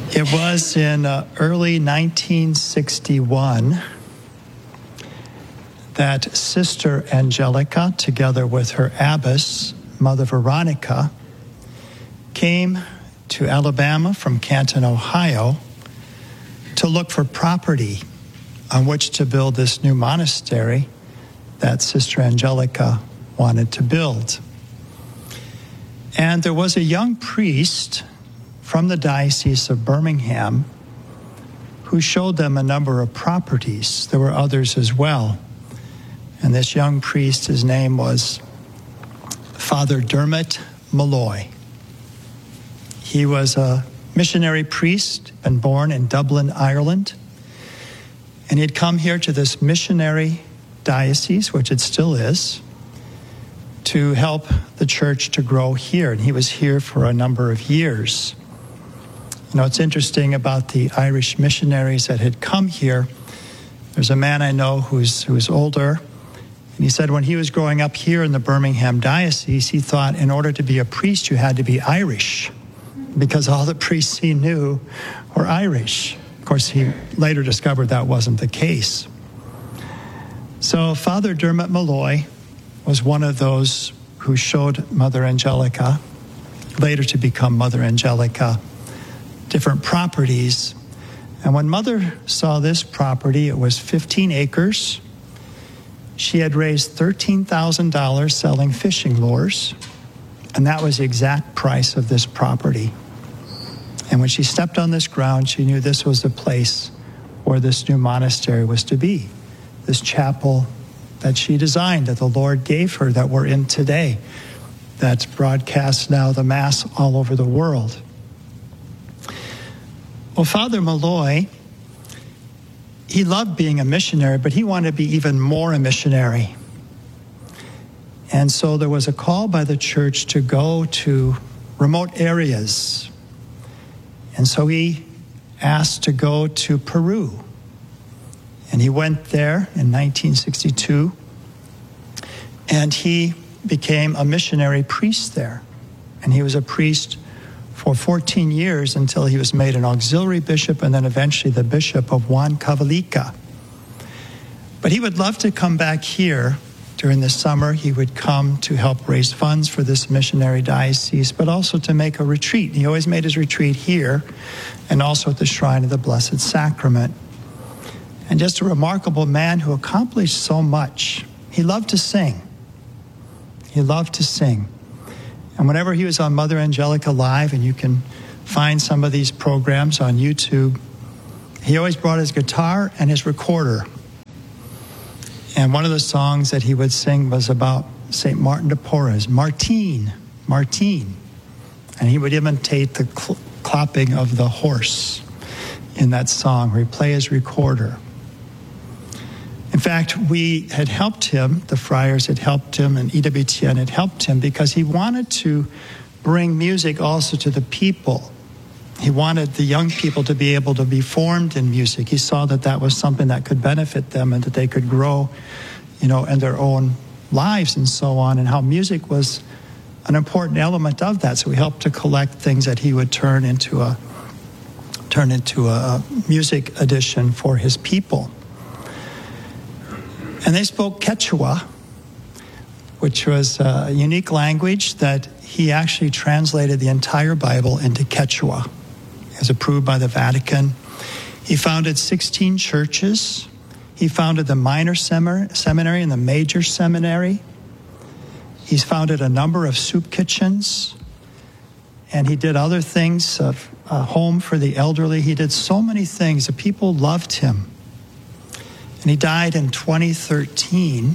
It was in early 1961 that Sister Angelica, together with her abbess, Mother Veronica, came to Alabama from Canton, Ohio, to look for property on which to build this new monastery that Sister Angelica wanted to build. And there was a young priest from the Diocese of Birmingham who showed them a number of properties. There were others as well. And this young priest, his name was Father Dermot Malloy. He was a missionary priest, been born in Dublin, Ireland. And he'd come here to this missionary diocese, which it still is, to help the church to grow here. And he was here for a number of years. You know, it's interesting about the Irish missionaries that had come here. There's a man I know who's older, and he said when he was growing up here in the Birmingham diocese, he thought in order to be a priest, you had to be Irish, because all the priests he knew were Irish. Of course, he later discovered that wasn't the case. So Father Dermot Malloy was one of those who showed Mother Angelica, later to become Mother Angelica, different properties. And when Mother saw this property, it was 15 acres. She had raised $13,000 selling fishing lures, and that was the exact price of this property. And when she stepped on this ground, she knew this was the place where this new monastery was to be, this chapel that she designed, that the Lord gave her, that we're in today, that broadcasts now the Mass all over the world. Well, Father Malloy, he loved being a missionary, but he wanted to be even more a missionary. And so there was a call by the church to go to remote areas. And so he asked to go to Peru. And he went there in 1962, and he became a missionary priest there. And he was a priest for 14 years until he was made an auxiliary bishop and then eventually the bishop of Huancavelica. But he would love to come back here during the summer. He would come to help raise funds for this missionary diocese, but also to make a retreat. He always made his retreat here and also at the Shrine of the Blessed Sacrament. And just a remarkable man who accomplished so much. He loved to sing. He loved to sing. And whenever he was on Mother Angelica Live, and you can find some of these programs on YouTube, he always brought his guitar and his recorder. And one of the songs that he would sing was about St. Martin de Porres, Martine, Martine. And he would imitate the clapping of the horse in that song, where he'd play his recorder. In fact, we had helped him, the friars had helped him, and EWTN had helped him because he wanted to bring music also to the people. He wanted the young people to be able to be formed in music. He saw that that was something that could benefit them and that they could grow, in their own lives and so on, and how music was an important element of that. So we helped to collect things that he would turn into a music edition for his people. And they spoke Quechua, which was a unique language that he actually translated the entire Bible into Quechua. It was approved by the Vatican. He founded 16 churches. He founded the minor seminary and the major seminary. He's founded a number of soup kitchens. And he did other things, a home for the elderly. He did so many things. The people loved him. And he died in 2013,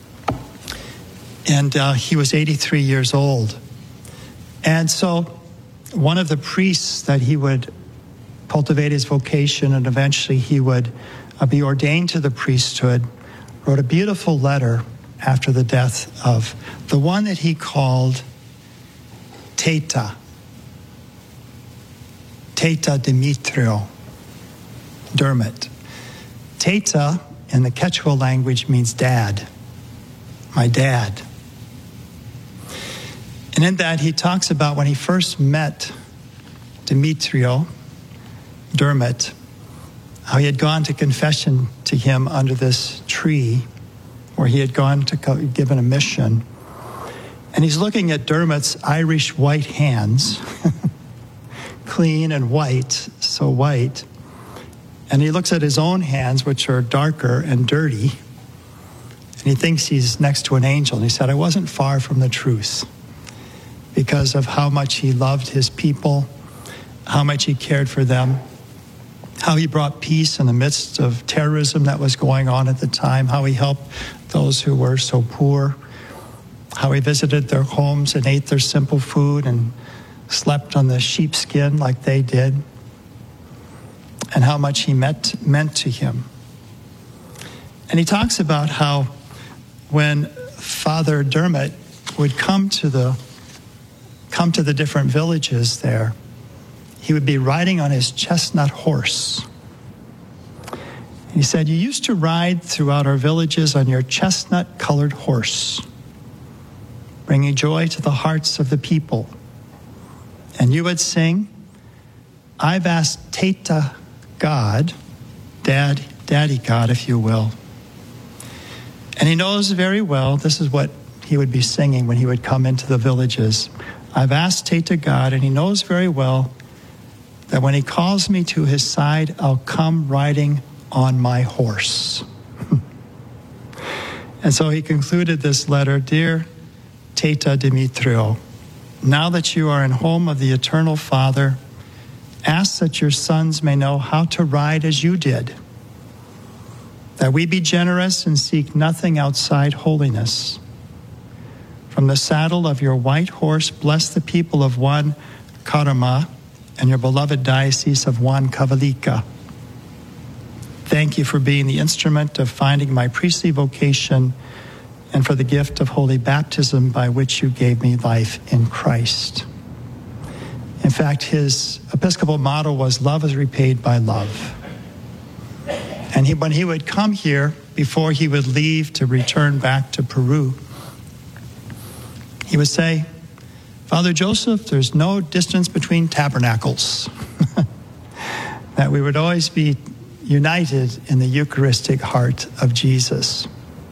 and he was 83 years old. And so one of the priests that he would cultivate his vocation and eventually he would be ordained to the priesthood wrote a beautiful letter after the death of the one that he called Teta Demetrio Dermot. Teta in the Quechua language means dad, my dad. And in that he talks about when he first met Demetrio, Dermot, how he had gone to confession to him under this tree where he had gone to given a mission. And he's looking at Dermot's Irish white hands, clean and white, so white. And he looks at his own hands, which are darker and dirty, and he thinks he's next to an angel. And he said, I wasn't far from the truth because of how much he loved his people, how much he cared for them, how he brought peace in the midst of terrorism that was going on at the time, how he helped those who were so poor, how he visited their homes and ate their simple food and slept on the sheepskin like they did, and how much he meant to him. And he talks about how when Father Dermot would come to the different villages there, he would be riding on his chestnut horse. He said, you used to ride throughout our villages on your chestnut-colored horse, bringing joy to the hearts of the people. And you would sing, I've asked Tata God, Daddy God, if you will. And he knows very well, this is what he would be singing when he would come into the villages. I've asked Tata God, and he knows very well that when he calls me to his side, I'll come riding on my horse. And so he concluded this letter, Dear Tata Dimitrio, now that you are in home of the Eternal Father, ask that your sons may know how to ride as you did, that we be generous and seek nothing outside holiness. From the saddle of your white horse, bless the people of Juan Carama and your beloved diocese of Juan Cavalica. Thank you for being the instrument of finding my priestly vocation and for the gift of holy baptism by which you gave me life in Christ. In fact, his Episcopal motto was, love is repaid by love. And when he would come here, before he would leave to return back to Peru, he would say, Father Joseph, there's no distance between tabernacles. That we would always be united in the Eucharistic heart of Jesus.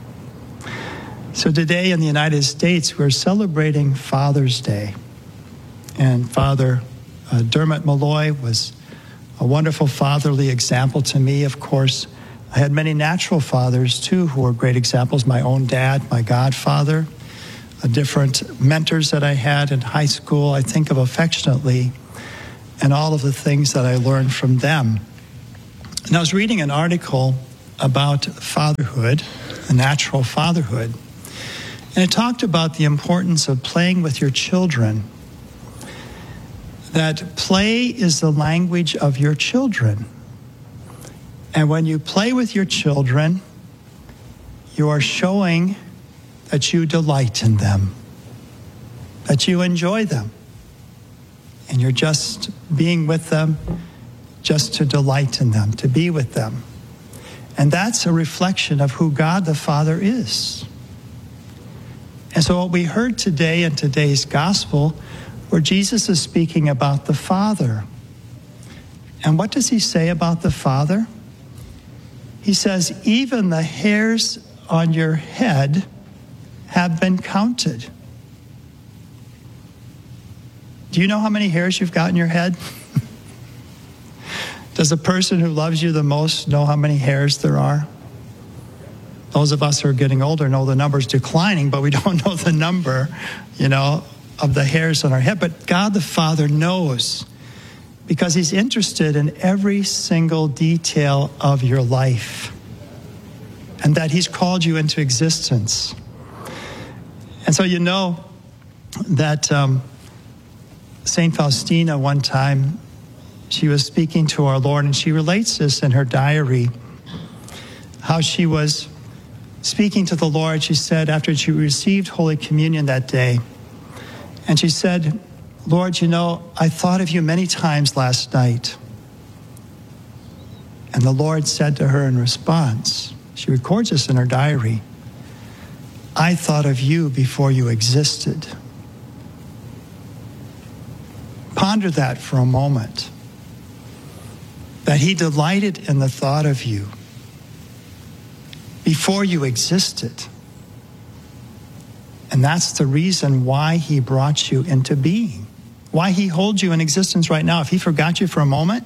So today in the United States, we're celebrating Father's Day. And Father Dermot Malloy was a wonderful fatherly example to me. Of course, I had many natural fathers, too, who were great examples. My own dad, my godfather, different mentors that I had in high school, I think of affectionately, and all of the things that I learned from them. And I was reading an article about fatherhood, a natural fatherhood, and it talked about the importance of playing with your children. That play is the language of your children. And when you play with your children, you are showing that you delight in them, that you enjoy them. And you're just being with them just to delight in them, to be with them. And that's a reflection of who God the Father is. And so what we heard today in today's gospel, where Jesus is speaking about the Father. And what does he say about the Father? He says, even the hairs on your head have been counted. Do you know how many hairs you've got in your head? Does the person who loves you the most know how many hairs there are? Those of us who are getting older know the number's declining, but we don't know the number, of the hairs on our head. But God the Father knows, because he's interested in every single detail of your life, and that he's called you into existence. And so that St. Faustina one time, she was speaking to our Lord, and she relates this in her diary, how she was speaking to the Lord. She said, after she received Holy Communion that day, and she said, Lord, I thought of you many times last night. And the Lord said to her in response, she records this in her diary, I thought of you before you existed. Ponder that for a moment. that he delighted in the thought of you before you existed. And that's the reason why he brought you into being, why he holds you in existence right now. If he forgot you for a moment,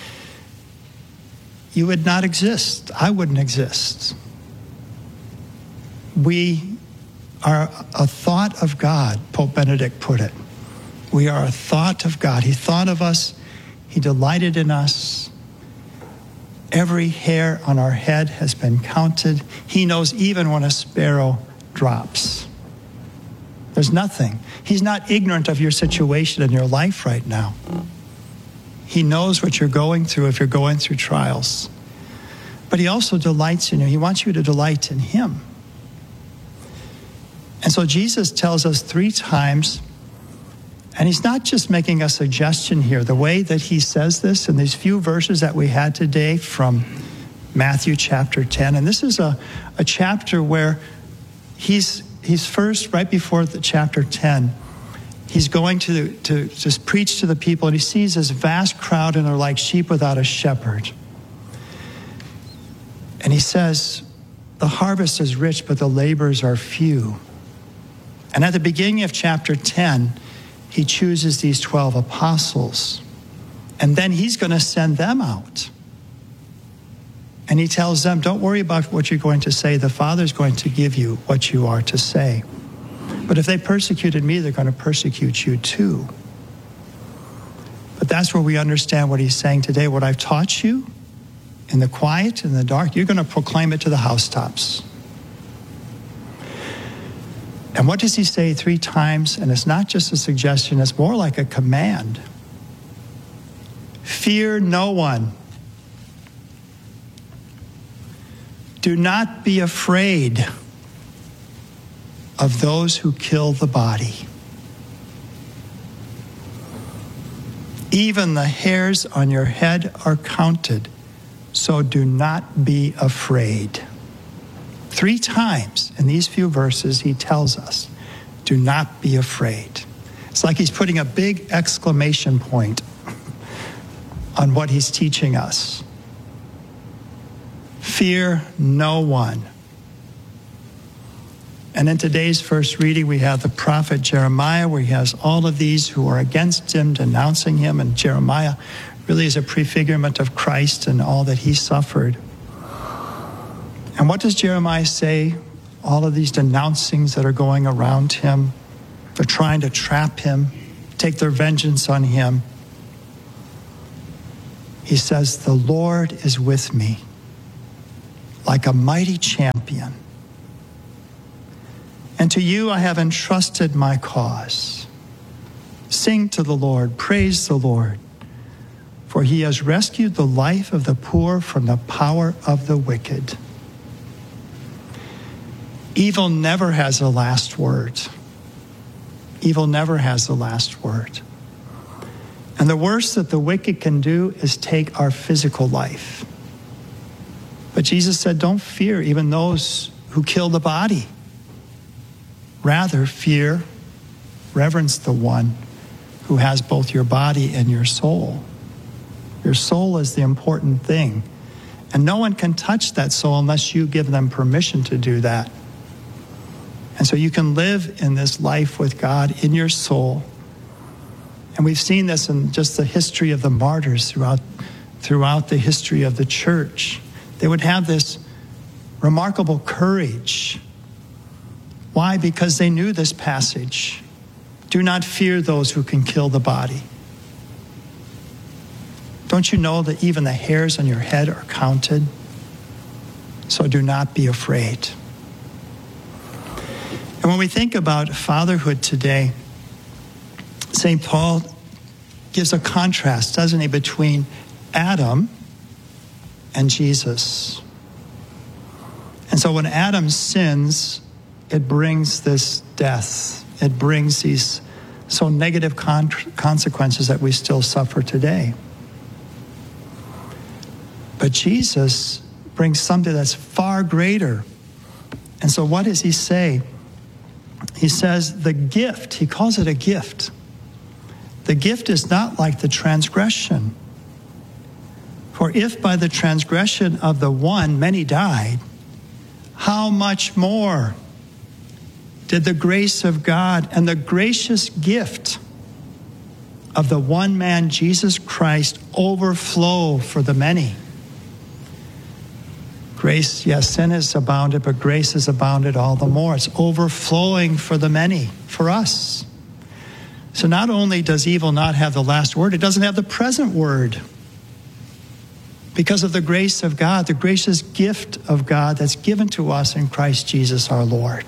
you would not exist. I wouldn't exist. We are a thought of God, Pope Benedict put it. We are a thought of God. He thought of us. He delighted in us. Every hair on our head has been counted. He knows even when a sparrow drops. There's nothing. He's not ignorant of your situation in your life right now. He knows what you're going through if you're going through trials. But he also delights in you. He wants you to delight in him. And so Jesus tells us 3 times, and he's not just making a suggestion here. The way that he says this in these few verses that we had today from Matthew chapter 10, and this is a chapter where he's first, right before the chapter 10, he's going to just preach to the people, and he sees this vast crowd, and they're like sheep without a shepherd. And he says, the harvest is rich, but the laborers are few. And at the beginning of chapter 10, he chooses these 12 apostles. And then he's going to send them out. And he tells them, don't worry about what you're going to say. The Father's going to give you what you are to say. But if they persecuted me, they're going to persecute you too. But that's where we understand what he's saying today. What I've taught you in the quiet, in the dark, you're going to proclaim it to the housetops. And what does he say 3 times? And it's not just a suggestion, it's more like a command. Fear no one. Do not be afraid of those who kill the body. Even the hairs on your head are counted, so do not be afraid. 3 times in these few verses, he tells us, do not be afraid. It's like he's putting a big exclamation point on what he's teaching us. Fear no one. And in today's first reading, we have the prophet Jeremiah, where he has all of these who are against him, denouncing him. And Jeremiah really is a prefigurement of Christ and all that he suffered. And what does Jeremiah say? All of these denouncings that are going around him. They're trying to trap him, take their vengeance on him. He says, the Lord is with me, like a mighty champion. And to you I have entrusted my cause. Sing to the Lord, praise the Lord, for he has rescued the life of the poor from the power of the wicked. Evil never has the last word. Evil never has the last word. And the worst that the wicked can do is take our physical life. But Jesus said, don't fear even those who kill the body. Rather, fear, reverence the one who has both your body and your soul. Your soul is the important thing. And no one can touch that soul unless you give them permission to do that. And so you can live in this life with God in your soul. And we've seen this in just the history of the martyrs throughout the history of the church. They would have this remarkable courage. Why? Because they knew this passage. Do not fear those who can kill the body. Don't you know that even the hairs on your head are counted? So do not be afraid. And when we think about fatherhood today, St. Paul gives a contrast, doesn't he, between Adam and Jesus. And so when Adam sins, it brings this death. It brings these so negative consequences that we still suffer today. But Jesus brings something that's far greater. And so what does he say? He says the gift, he calls it a gift. The gift is not like the transgression. For if by the transgression of the one many died, how much more did the grace of God and the gracious gift of the one man, Jesus Christ, overflow for the many? Grace, yes, sin has abounded, but grace has abounded all the more. It's overflowing for the many, for us. So not only does evil not have the last word, it doesn't have the present word. Because of the grace of God, the gracious gift of God that's given to us in Christ Jesus our Lord.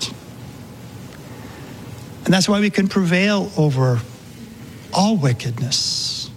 And that's why we can prevail over all wickedness.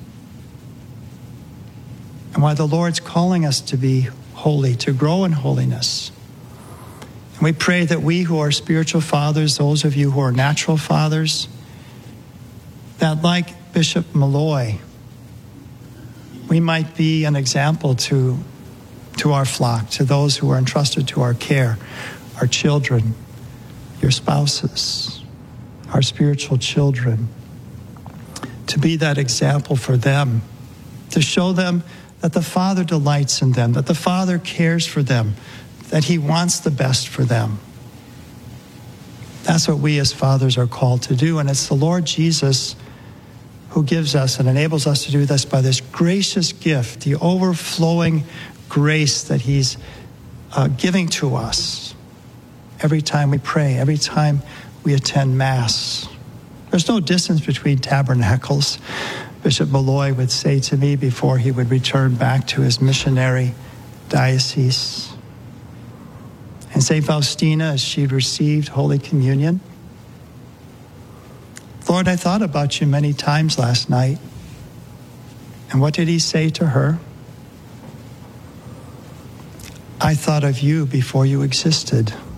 And why the Lord's calling us to be holy, to grow in holiness. And we pray that we who are spiritual fathers, those of you who are natural fathers, that like Bishop Malloy, we might be an example to our flock, to those who are entrusted to our care, our children, your spouses, our spiritual children, to be that example for them, to show them that the Father delights in them, that the Father cares for them, that He wants the best for them. That's what we as fathers are called to do, and it's the Lord Jesus who gives us and enables us to do this by this gracious gift, the overflowing grace that He's giving to us every time we pray, every time we attend Mass. There's no distance between tabernacles, Bishop Malloy would say to me before he would return back to his missionary diocese. And St. Faustina, as she received Holy Communion, Lord, I thought about you many times last night. And what did he say to her? I thought of you before you existed.